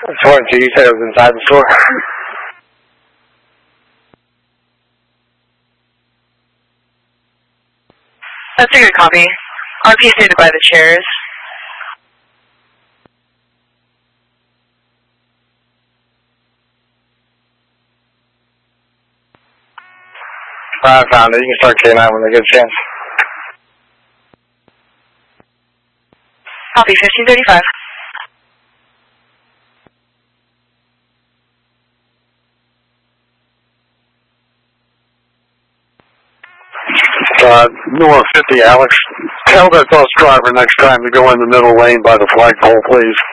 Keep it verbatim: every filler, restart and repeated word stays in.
According to you said it was inside the store. That's a good copy. R P stated by the chairs. I found it. You can start K nine when they get a chance. Copy, fifteen thirty-five. Uh, North fifty, Alex. Tell that bus driver next time to go in the middle lane by the flagpole, please.